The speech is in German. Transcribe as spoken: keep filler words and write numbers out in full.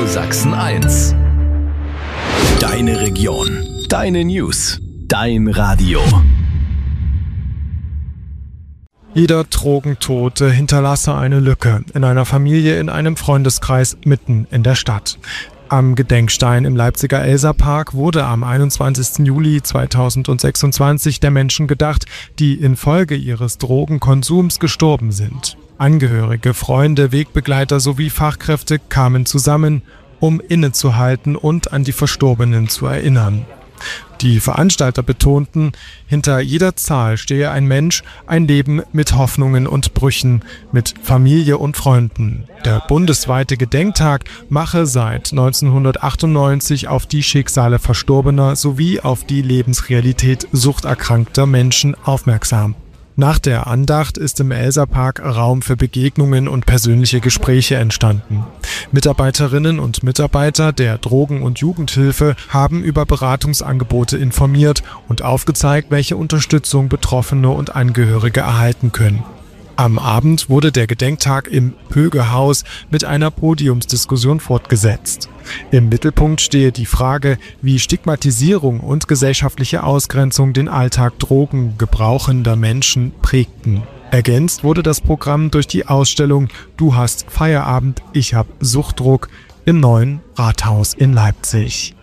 Sachsen eins. Deine Region, deine News, dein Radio. Jeder Drogentote hinterlasse eine Lücke in einer Familie, in einem Freundeskreis mitten in der Stadt. Am Gedenkstein im Leipziger Elsapark wurde am einundzwanzigsten Juli zweitausendsechsundzwanzig der Menschen gedacht, die infolge ihres Drogenkonsums gestorben sind. Angehörige, Freunde, Wegbegleiter sowie Fachkräfte kamen zusammen, um innezuhalten und an die Verstorbenen zu erinnern. Die Veranstalter betonten, hinter jeder Zahl stehe ein Mensch, ein Leben mit Hoffnungen und Brüchen, mit Familie und Freunden. Der bundesweite Gedenktag mache seit neunzehnhundertachtundneunzig auf die Schicksale Verstorbener sowie auf die Lebensrealität suchterkrankter Menschen aufmerksam. Nach der Andacht ist im Elsapark Raum für Begegnungen und persönliche Gespräche entstanden. Mitarbeiterinnen und Mitarbeiter der Drogen- und Jugendhilfe haben über Beratungsangebote informiert und aufgezeigt, welche Unterstützung Betroffene und Angehörige erhalten können. Am Abend wurde der Gedenktag im Högehaus mit einer Podiumsdiskussion fortgesetzt. Im Mittelpunkt stehe die Frage, wie Stigmatisierung und gesellschaftliche Ausgrenzung den Alltag drogengebrauchender Menschen prägten. Ergänzt wurde das Programm durch die Ausstellung »Du hast Feierabend, ich hab Suchtdruck« im neuen Rathaus in Leipzig.